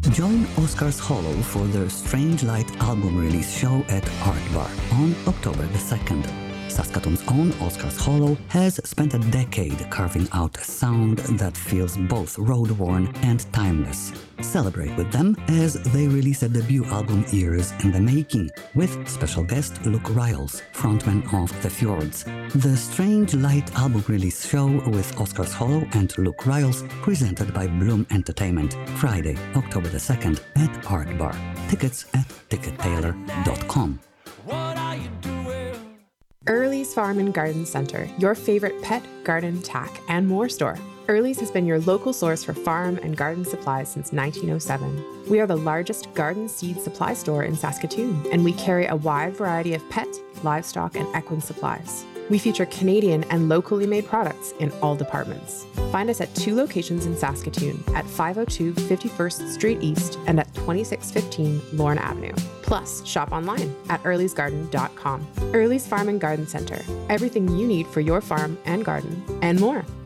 Join Oscars Hollow for their Strange Light album release show at Art Bar on October the 2nd. Saskatoon's own Oscars Hollow has spent a decade carving out a sound that feels both road-worn and timeless. Celebrate with them as they release a debut album Years in the Making, with special guest Luke Riles, frontman of The Fjords. The Strange Light album release show with Oscars Hollow and Luke Riles, presented by Bloom Entertainment, Friday, October the 2nd at Art Bar. Tickets at tickettailor.com. Early's Farm and Garden Center, your favorite pet, garden, tack, and more store. Early's has been your local source for farm and garden supplies since 1907. We are the largest garden seed supply store in Saskatoon, and we carry a wide variety of pet, livestock, and equine supplies. We feature Canadian and locally made products in all departments. Find us at 2 locations in Saskatoon, at 502 51st Street East and at 2615 Lorne Avenue. Plus, shop online at earlysgarden.com. Early's Farm and Garden Center. Everything you need for your farm and garden, and more.